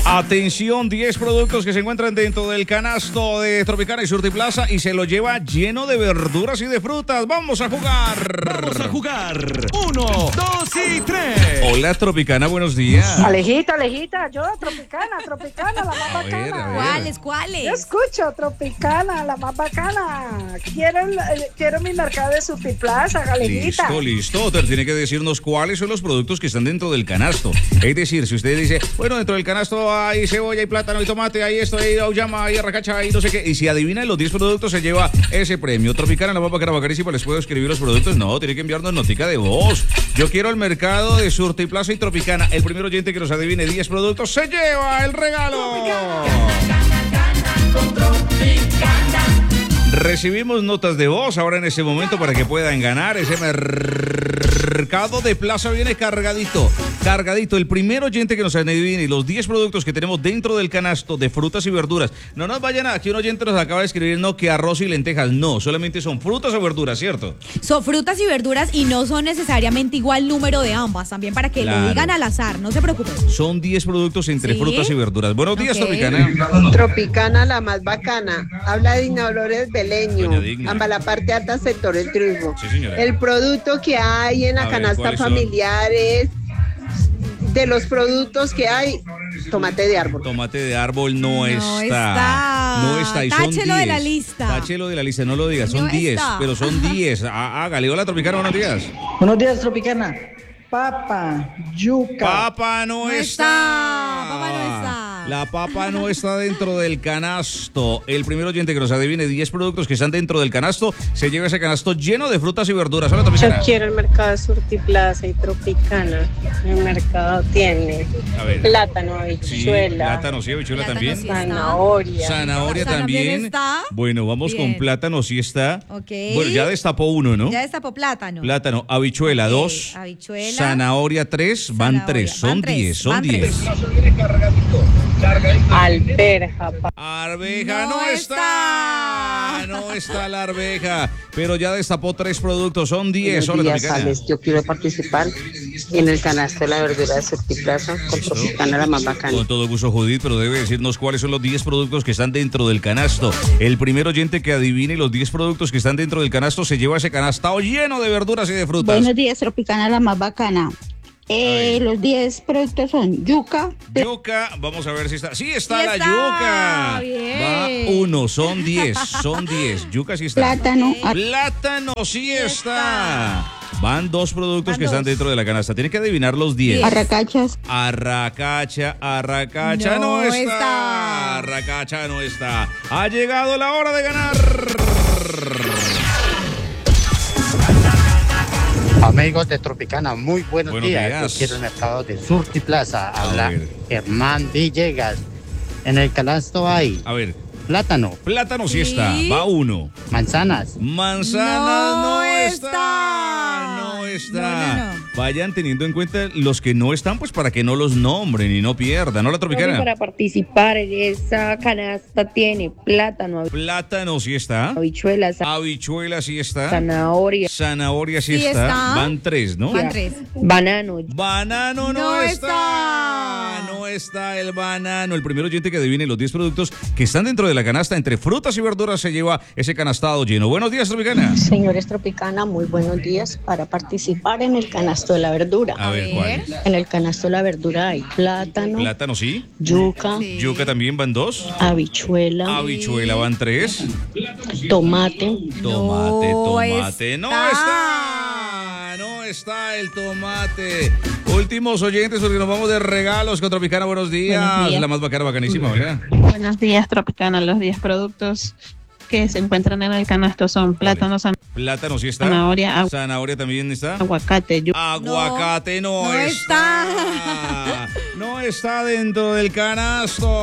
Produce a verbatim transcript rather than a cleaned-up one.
Atención, diez productos que se encuentran dentro del canasto de Tropicana y Surtiplaza y se lo lleva lleno de verduras y de frutas. ¡Vamos a jugar! ¡Vamos a jugar! Uno, dos y tres. Hola, Tropicana, buenos días. Alejita, Alejita, yo, Tropicana, Tropicana, la más A ver, bacana. a ver. ¿Cuáles, cuáles? Yo escucho, Tropicana, la más bacana. Quiero, el- el- quiero mi mercado de Surtiplaza, Alejita. Listo, listo. Usted tiene que decirnos cuáles son los productos que están dentro del canasto. Es decir, si usted dice, bueno, dentro del canasto hay cebolla, hay plátano, hay tomate, hay esto, hay auyama, hay arracacha, hay no sé qué. Y si adivina los diez productos, se lleva ese premio. Tropicana, la más bacana, bacanísima. ¿Les puedo escribir los productos? No, tiene que enviarnos notica de voz. Yo quiero el mercado de Surtiplaza y Tropicana. El primer oyente que nos adivine diez productos se lleva el regalo. Recibimos notas de voz ahora en ese momento para que puedan ganar ese mercado de plaza. Viene cargadito, cargadito. El primer oyente que nos adivine los diez productos que tenemos dentro del canasto de frutas y verduras. No nos vayan a, aquí un oyente nos acaba de escribir, no, que arroz y lentejas. No, solamente son frutas o verduras, ¿cierto? Son frutas y verduras y no son necesariamente igual número de ambas. También para que Claro. lo digan al azar, no se preocupen. Son diez productos entre ¿Sí? frutas y verduras. Buenos días, Ok. Tropicana. Tropicana, la más bacana. Habla Digna Dolores Beleño. Doña Digna. Amba la parte alta, sector El Triunfo. Sí, señora. El producto que hay en la A ver, canasta ¿cuáles son? familiar es de los productos que hay, tomate de árbol. Tomate de árbol no, No está. está. No está. Y son Táchelo de la diez. lista. Táchelo de la lista, no lo digas. Son No diez, está. pero son diez. Ah, hágale. Hola, Tropicana, buenos días. Buenos días, Tropicana. Papa, yuca. Papa no, No está. está, papa no está. La papa no está dentro del canasto. El primer oyente que nos adivine diez productos que están dentro del canasto se lleva ese canasto lleno de frutas y verduras. Hola, Yo Tropicana. quiero el mercado de Surtiplaza y Tropicana. El mercado tiene A ver. plátano, Sí, habichuela, plátano, sí, habichuela Plátano, también. sí. zanahoria. Zanahoria También también. está. Bueno, vamos Bien. con plátano, sí está. Ok. Bueno, ya destapó uno, ¿no? Ya destapó plátano. Plátano, habichuela, Ok, dos. habichuela. Zanahoria, tres. Van Zanahoria. tres. Son Van tres, diez. Son van diez. tres. Alberja, pa- Arveja no, No está. está. No está la arveja. Pero ya destapó tres productos. Son diez. Hola, Buenos días, Tropicana. Alex. Yo quiero participar en el canasto de la verdura de Surtiplaza con Listo. Tropicana, la más bacana. Con todo gusto, Judith, pero debe decirnos cuáles son los diez productos que están dentro del canasto. El primer oyente que adivine los diez productos que están dentro del canasto se lleva ese canastado lleno de verduras y de frutas. Buenos días, Tropicana, la más bacana. Eh, A ver. los diez productos son yuca, Yuca, vamos a ver si está. Sí está Sí la está, yuca. bien. Va uno, son diez, son diez. Yuca sí está. plátano, ar- Plátano sí está. Van dos productos Van que están dos. dentro de la canasta. Tiene que adivinar los diez. Diez. arracachas, Arracacha, arracacha no, No está. está. Arracacha no está. Ha llegado la hora de ganar. Amigos de Tropicana, muy buenos, Buenos días. días. Yo quiero el mercado de Surtiplaza. A Habla ver. Germán Villegas. En el canasto hay A ver, plátano, plátano sí, Sí. está. Va uno. manzanas, Manzana no, No está. está. No está. No, no, no. Vayan teniendo en cuenta los que no están, pues para que no los nombren y no pierdan. Hola, Tropicana. Para participar en esa canasta tiene plátano, Plátano sí está. habichuelas, Habichuela sí está. zanahoria, Zanahoria sí, Sí está. está. Van tres, ¿no? Van tres. banano. Banano no, No está. está. No está el banano. El primer oyente que adivine los diez productos que están dentro de la canasta entre frutas y verduras se lleva ese canastado lleno. Buenos días, Tropicana. Señores Tropicana, muy buenos días. Para participar en el canasto de la verdura. A ver, ver. ¿cuál? En el canasto de la verdura hay plátano, Plátano sí. yuca, Sí. Yuca también van dos. habichuela, Habichuela van tres. tomate, Tomate, No tomate. No está. está. No está el tomate. Últimos oyentes porque nos vamos de regalos con Tropicana. Buenos días. Buenos días. La más bacana, bacanísima, ¿verdad? Buenos días, Tropicana. Los diez productos que se encuentran en el canasto son plátano, zan- Plátano sí está. zanahoria, agu- Zanahoria también está. aguacate, yu- Aguacate no, no está. No está dentro del canasto.